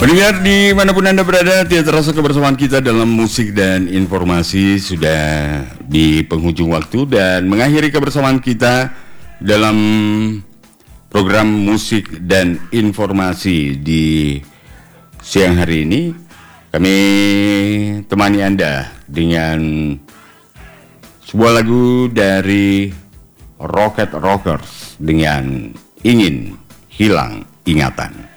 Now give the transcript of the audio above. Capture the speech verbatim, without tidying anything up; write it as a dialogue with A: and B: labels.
A: Pendengar dimanapun Anda berada, tidak terasa kebersamaan kita dalam musik dan informasi sudah di penghujung waktu dan mengakhiri kebersamaan kita dalam program musik dan informasi di siang hari ini. Kami temani Anda dengan sebuah lagu dari Rocket Rockers dengan Ingin Hilang Ingatan.